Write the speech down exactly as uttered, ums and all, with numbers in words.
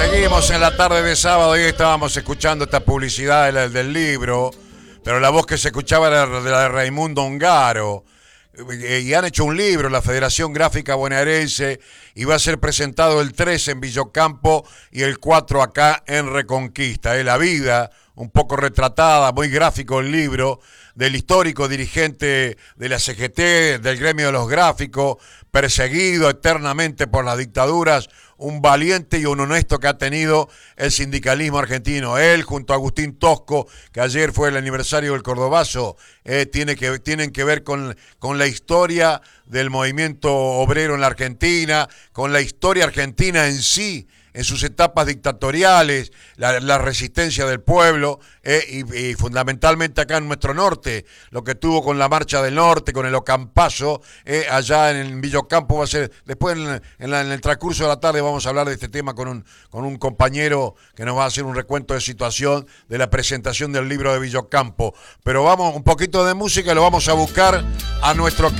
Seguimos en la tarde de sábado y estábamos escuchando esta publicidad del, del libro, pero la voz que se escuchaba era de la de Raimundo Ongaro. Y han hecho un libro, la Federación Gráfica Bonaerense, y va a ser presentado el tres en Villocampo y el cuatro acá en Reconquista. ¿eh? La vida, un poco retratada, muy gráfico el libro, del histórico dirigente de la C G T, del gremio de los gráficos, perseguido eternamente por las dictaduras, un valiente y un honesto que ha tenido el sindicalismo argentino. Él, junto a Agustín Tosco, que ayer fue el aniversario del Cordobazo, eh, tiene que, tienen que ver con, con la historia del movimiento obrero en la Argentina, con la historia argentina en sí, en sus etapas dictatoriales, la, la resistencia del pueblo, eh, y, y fundamentalmente acá en nuestro norte, lo que tuvo con la Marcha del Norte, con el Ocampazo, eh, allá en el Villocampo va a ser, después en, en, la, en el transcurso de la tarde vamos a hablar de este tema con un, con un compañero que nos va a hacer un recuento de situación de la presentación del libro de Villocampo. Pero vamos, un poquito de música y lo vamos a buscar a nuestro